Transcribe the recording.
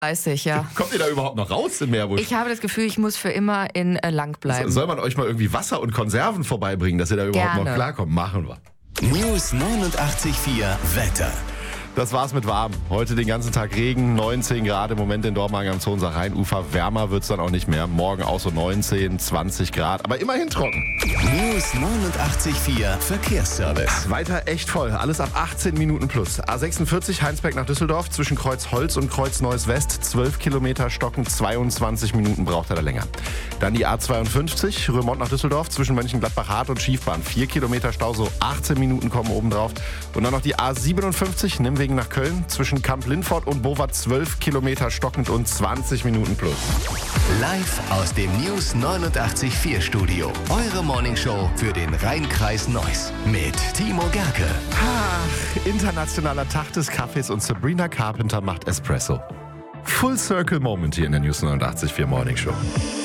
30, ja. Kommt ihr da überhaupt noch raus in Meerbusch? Ich habe das Gefühl, ich muss für immer in Lang bleiben. Soll man euch mal irgendwie Wasser und Konserven vorbeibringen, dass ihr da überhaupt noch klarkommt? Machen wir. News 89.4 Wetter. Das war's mit warm. Heute den ganzen Tag Regen, 19 Grad im Moment in Dormagen am Zonsach Rheinufer. Wärmer wird's dann auch nicht mehr. Morgen auch so 19, 20 Grad, aber immerhin trocken. News 89.4 Verkehrsservice. Weiter echt voll. Alles ab 18 Minuten plus. A46 Heinsberg nach Düsseldorf zwischen Kreuzholz und Kreuz Neues West. 12 Kilometer stocken, 22 Minuten braucht er da länger. Dann die A52 Römont nach Düsseldorf zwischen Mönchengladbach-Hart und Schiefbahn. 4 Kilometer Stau, so 18 Minuten kommen oben drauf. Und dann noch die A57 Nimwegen nach Köln zwischen Kamp-Lindfort und Bova. 12 Kilometer stockend und 20 Minuten plus. Live aus dem News 89.4 Studio. Eure Morningshow für den Rhein-Kreis Neuss. Mit Timo Gerke. Ach, internationaler Tag des Kaffees und Sabrina Carpenter macht Espresso. Full Circle Moment hier in der News 89.4 Morning Show.